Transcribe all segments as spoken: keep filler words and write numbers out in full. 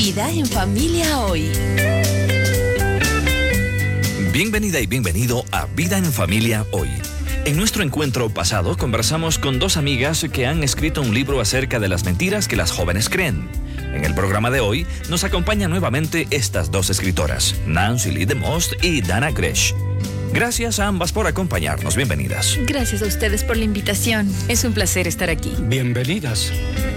Vida en Familia Hoy. Bienvenida y bienvenido a Vida en Familia Hoy. En nuestro encuentro pasado conversamos con dos amigas que han escrito un libro acerca de las mentiras que las jóvenes creen. En el programa de hoy nos acompañan nuevamente estas dos escritoras, Nancy Lee DeMost y Dana Gresh. Gracias a ambas por acompañarnos. Bienvenidas. Gracias a ustedes por la invitación. Es un placer estar aquí. Bienvenidas.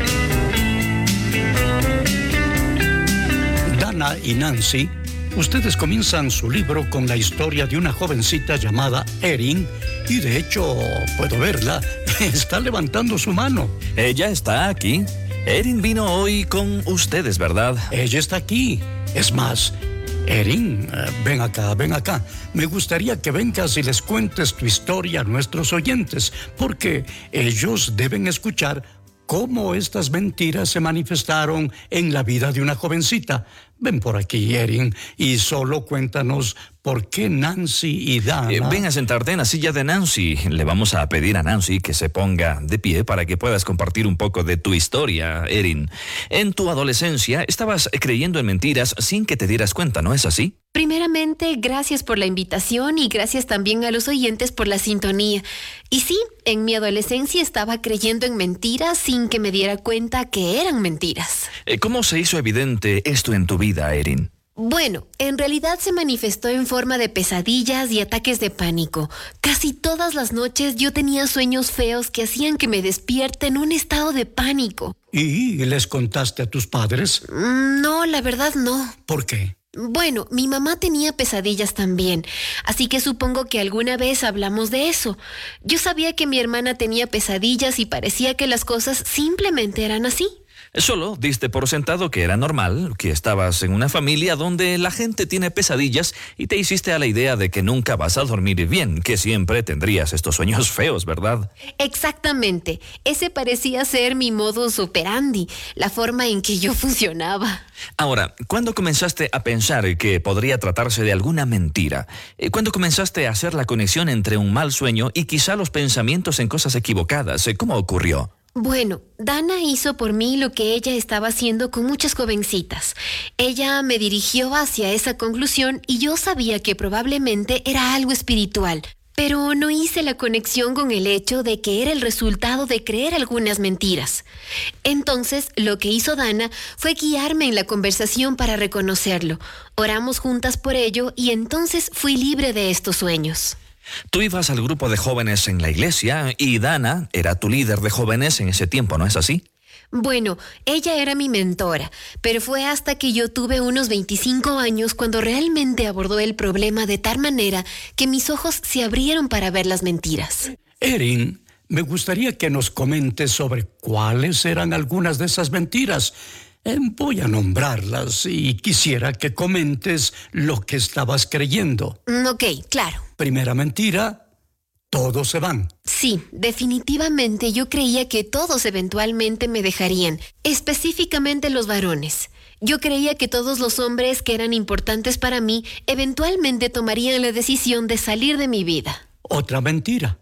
Dana y Nancy, ustedes comienzan su libro con la historia de una jovencita llamada Erin, y de hecho, puedo verla, está levantando su mano. Ella está aquí. Erin vino hoy con ustedes, ¿verdad? Ella está aquí. Es más, Erin, ven acá, ven acá. Me gustaría que vengas y les cuentes tu historia a nuestros oyentes, porque ellos deben escuchar cómo estas mentiras se manifestaron en la vida de una jovencita. Ven por aquí, Erin, y solo cuéntanos por qué Nancy y Dana... Eh, ven a sentarte en la silla de Nancy. Le vamos a pedir a Nancy que se ponga de pie para que puedas compartir un poco de tu historia, Erin. En tu adolescencia estabas creyendo en mentiras sin que te dieras cuenta, ¿no es así? Primeramente, gracias por la invitación y gracias también a los oyentes por la sintonía. Y sí, en mi adolescencia estaba creyendo en mentiras sin que me diera cuenta que eran mentiras. Eh, ¿Cómo se hizo evidente esto en tu vida, Erin? Bueno, en realidad se manifestó en forma de pesadillas y ataques de pánico. Casi todas las noches yo tenía sueños feos que hacían que me despierte en un estado de pánico. ¿Y les contaste a tus padres? No, la verdad no. ¿Por qué? Bueno, mi mamá tenía pesadillas también, así que supongo que alguna vez hablamos de eso. Yo sabía que mi hermana tenía pesadillas y parecía que las cosas simplemente eran así. Solo diste por sentado que era normal, que estabas en una familia donde la gente tiene pesadillas y te hiciste a la idea de que nunca vas a dormir bien, que siempre tendrías estos sueños feos, ¿verdad? Exactamente. Ese parecía ser mi modus operandi, la forma en que yo funcionaba. Ahora, ¿cuándo comenzaste a pensar que podría tratarse de alguna mentira? ¿Cuándo comenzaste a hacer la conexión entre un mal sueño y quizá los pensamientos en cosas equivocadas? ¿Cómo ocurrió? Bueno, Dana hizo por mí lo que ella estaba haciendo con muchas jovencitas. Ella me dirigió hacia esa conclusión y yo sabía que probablemente era algo espiritual, pero no hice la conexión con el hecho de que era el resultado de creer algunas mentiras. Entonces, lo que hizo Dana fue guiarme en la conversación para reconocerlo. Oramos juntas por ello y entonces fui libre de estos sueños. Tú ibas al grupo de jóvenes en la iglesia y Dana era tu líder de jóvenes en ese tiempo, ¿no es así? Bueno, ella era mi mentora, pero fue hasta que yo tuve unos veinticinco años cuando realmente abordó el problema de tal manera que mis ojos se abrieron para ver las mentiras. Erin, me gustaría que nos comentes sobre cuáles eran algunas de esas mentiras. Eh, voy a nombrarlas y quisiera que comentes lo que estabas creyendo. Ok, claro. Primera mentira, todos se van. Sí, definitivamente yo creía que todos eventualmente me dejarían, específicamente los varones. Yo creía que todos los hombres que eran importantes para mí eventualmente tomarían la decisión de salir de mi vida. Otra mentira,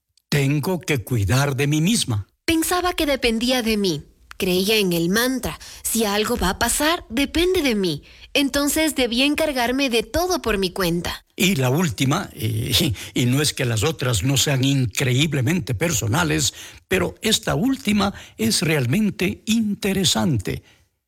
tengo que cuidar de mí misma. Pensaba que dependía de mí. Creía en el mantra, si algo va a pasar, depende de mí. Entonces debía encargarme de todo por mi cuenta. Y la última, y, y no es que las otras no sean increíblemente personales, pero esta última es realmente interesante.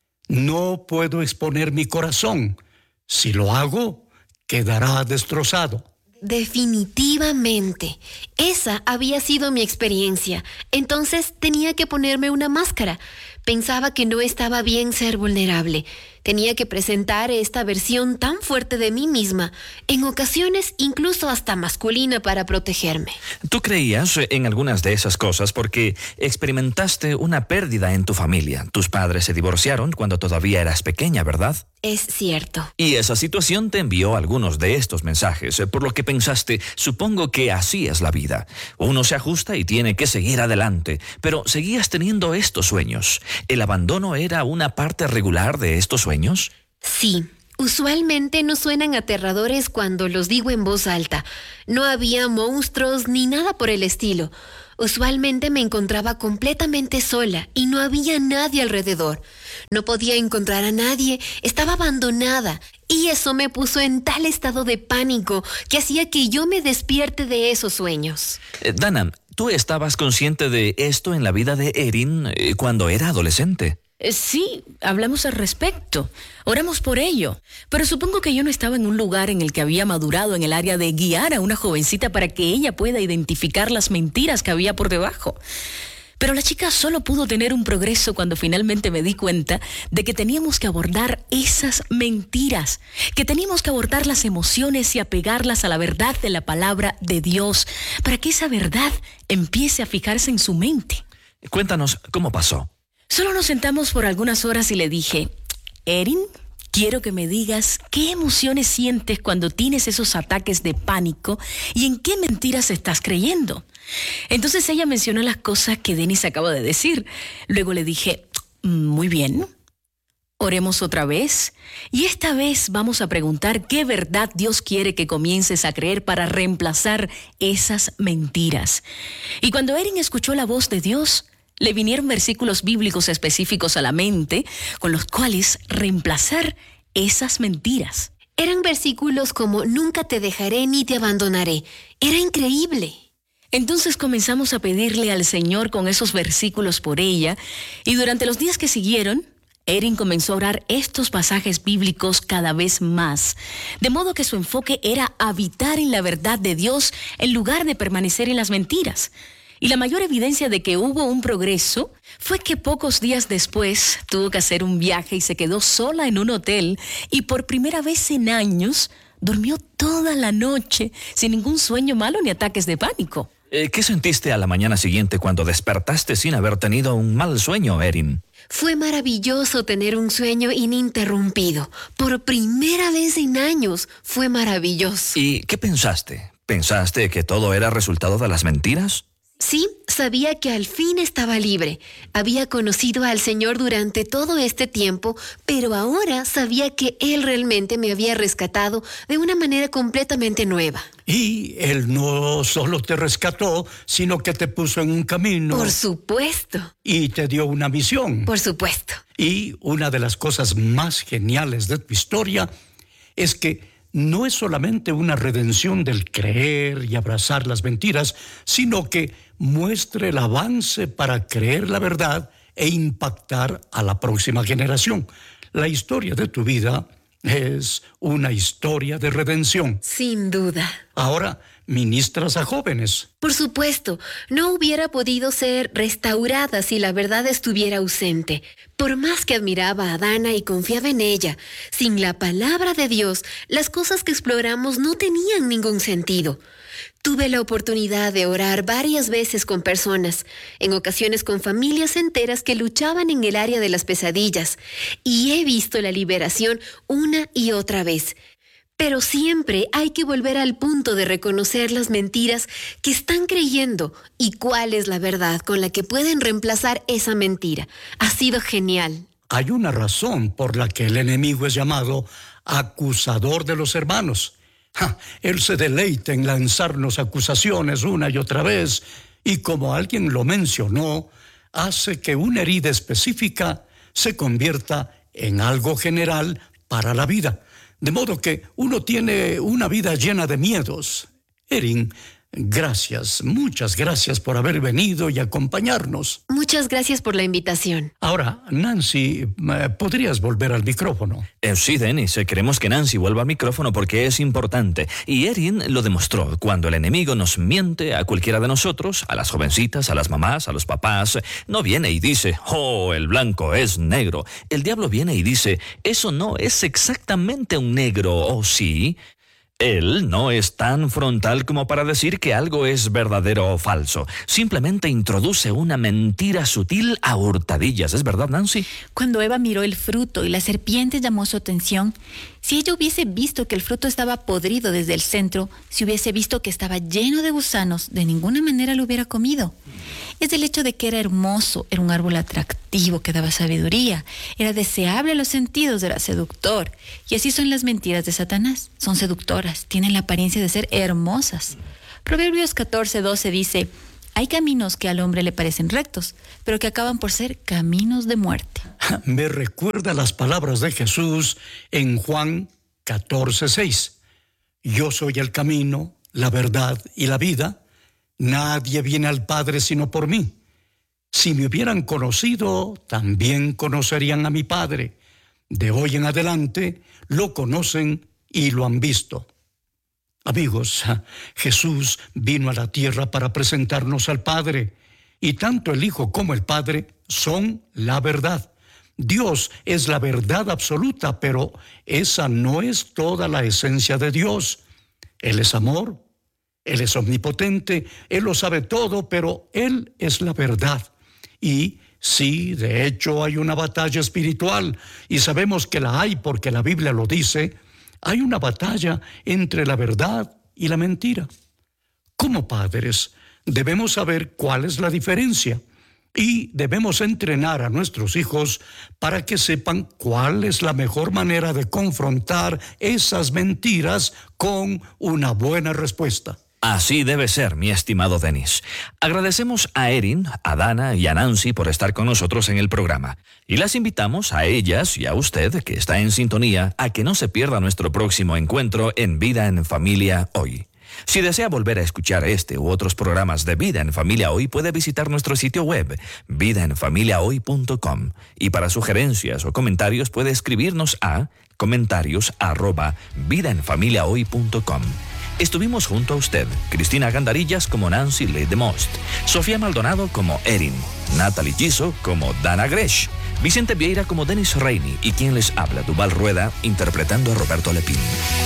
No puedo exponer mi corazón. Si lo hago, quedará destrozado. Definitivamente. Esa había sido mi experiencia. Entonces tenía que ponerme una máscara. Pensaba que no estaba bien ser vulnerable. Tenía que presentar esta versión tan fuerte de mí misma, en ocasiones incluso hasta masculina, para protegerme. Tú creías en algunas de esas cosas porque experimentaste una pérdida en tu familia. Tus padres se divorciaron cuando todavía eras pequeña, ¿verdad? Es cierto. Y esa situación te envió algunos de estos mensajes, por lo que pensaste, supongo que así es la vida. Uno se ajusta y tiene que seguir adelante, pero seguías teniendo estos sueños. ¿El abandono era una parte regular de estos sueños? Sí, usualmente no suenan aterradores cuando los digo en voz alta. No había monstruos ni nada por el estilo. Usualmente me encontraba completamente sola y no había nadie alrededor. No podía encontrar a nadie, estaba abandonada y eso me puso en tal estado de pánico que hacía que yo me despierte de esos sueños. Eh, Dana, ¿tú estabas consciente de esto en la vida de Erin eh, cuando era adolescente? Eh, Sí, hablamos al respecto. Oramos por ello. Pero supongo que yo no estaba en un lugar en el que había madurado en el área de guiar a una jovencita para que ella pueda identificar las mentiras que había por debajo. Pero la chica solo pudo tener un progreso cuando finalmente me di cuenta de que teníamos que abordar esas mentiras, que teníamos que abordar las emociones y apegarlas a la verdad de la palabra de Dios, para que esa verdad empiece a fijarse en su mente. Cuéntanos cómo pasó. Solo nos sentamos por algunas horas y le dije, Erin, quiero que me digas qué emociones sientes cuando tienes esos ataques de pánico y en qué mentiras estás creyendo. Entonces ella mencionó las cosas que Denis acaba de decir. Luego le dije, muy bien, oremos otra vez y esta vez vamos a preguntar qué verdad Dios quiere que comiences a creer para reemplazar esas mentiras. Y cuando Erin escuchó la voz de Dios, le vinieron versículos bíblicos específicos a la mente con los cuales reemplazar esas mentiras. Eran versículos como nunca te dejaré ni te abandonaré. Era increíble. Entonces comenzamos a pedirle al Señor con esos versículos por ella y durante los días que siguieron, Erin comenzó a orar estos pasajes bíblicos cada vez más, de modo que su enfoque era habitar en la verdad de Dios en lugar de permanecer en las mentiras. Y la mayor evidencia de que hubo un progreso fue que pocos días después tuvo que hacer un viaje y se quedó sola en un hotel y por primera vez en años durmió toda la noche sin ningún sueño malo ni ataques de pánico. Eh, ¿Qué sentiste a la mañana siguiente cuando despertaste sin haber tenido un mal sueño, Erin? Fue maravilloso tener un sueño ininterrumpido. Por primera vez en años, fue maravilloso. ¿Y qué pensaste? ¿Pensaste que todo era resultado de las mentiras? Sí, sabía que al fin estaba libre. Había conocido al Señor durante todo este tiempo, pero ahora sabía que Él realmente me había rescatado de una manera completamente nueva. Y Él no solo te rescató, sino que te puso en un camino. Por supuesto. Y te dio una misión. Por supuesto. Y una de las cosas más geniales de tu historia es que no es solamente una redención del creer y abrazar las mentiras, sino que muestre el avance para creer la verdad e impactar a la próxima generación. La historia de tu vida es una historia de redención. Sin duda. Ahora ministras a jóvenes. Por supuesto, no hubiera podido ser restaurada si la verdad estuviera ausente. Por más que admiraba a Dana y confiaba en ella, sin la palabra de Dios, las cosas que exploramos no tenían ningún sentido. Tuve la oportunidad de orar varias veces con personas, en ocasiones con familias enteras que luchaban en el área de las pesadillas, y he visto la liberación una y otra vez. Pero siempre hay que volver al punto de reconocer las mentiras que están creyendo y cuál es la verdad con la que pueden reemplazar esa mentira. Ha sido genial. Hay una razón por la que el enemigo es llamado acusador de los hermanos. Ja, él se deleita en lanzarnos acusaciones una y otra vez y, como alguien lo mencionó, hace que una herida específica se convierta en algo general para la vida. De modo que uno tiene una vida llena de miedos. Erin, gracias, muchas gracias por haber venido y acompañarnos. Muchas gracias por la invitación. Ahora, Nancy, ¿podrías volver al micrófono? Eh, sí, Dennis, eh, queremos que Nancy vuelva al micrófono porque es importante. Y Erin lo demostró. Cuando el enemigo nos miente a cualquiera de nosotros, a las jovencitas, a las mamás, a los papás, no viene y dice, oh, el blanco es negro. El diablo viene y dice, eso no es exactamente un negro, ¿o sí? Él no es tan frontal como para decir que algo es verdadero o falso. Simplemente introduce una mentira sutil a hurtadillas. ¿Es verdad, Nancy? Cuando Eva miró el fruto y la serpiente llamó su atención, si ella hubiese visto que el fruto estaba podrido desde el centro, si hubiese visto que estaba lleno de gusanos, de ninguna manera lo hubiera comido. Es el hecho de que era hermoso, era un árbol atractivo que daba sabiduría, era deseable a los sentidos, era seductor. Y así son las mentiras de Satanás, son seductoras, tienen la apariencia de ser hermosas. Proverbios catorce doce dice, Hay caminos que al hombre le parecen rectos, pero que acaban por ser caminos de muerte. Me recuerda las palabras de Jesús en Juan catorce seis. Yo soy el camino, la verdad y la vida. Nadie viene al Padre sino por mí. Si me hubieran conocido, también conocerían a mi Padre. De hoy en adelante lo conocen y lo han visto. Amigos, Jesús vino a la tierra para presentarnos al Padre, y tanto el Hijo como el Padre son la verdad. Dios es la verdad absoluta, pero esa no es toda la esencia de Dios. Él es amor, Él es omnipotente, Él lo sabe todo, pero Él es la verdad. Y sí, de hecho hay una batalla espiritual, y sabemos que la hay porque la Biblia lo dice. Hay una batalla entre la verdad y la mentira. Como padres, debemos saber cuál es la diferencia y debemos entrenar a nuestros hijos para que sepan cuál es la mejor manera de confrontar esas mentiras con una buena respuesta. Así debe ser, mi estimado Denis. Agradecemos a Erin, a Dana y a Nancy por estar con nosotros en el programa. Y las invitamos a ellas y a usted, que está en sintonía, a que no se pierda nuestro próximo encuentro en Vida en Familia Hoy. Si desea volver a escuchar este u otros programas de Vida en Familia Hoy, puede visitar nuestro sitio web, vida en familia hoy punto com. Y para sugerencias o comentarios puede escribirnos a comentarios arroba vida en familia hoy punto com. Estuvimos junto a usted, Cristina Gandarillas como Nancy Lee DeMost, Sofía Maldonado como Erin, Natalie Giso como Dana Gresh, Vicente Vieira como Denis Reini y quien les habla, Duval Rueda, interpretando a Roberto Lepín.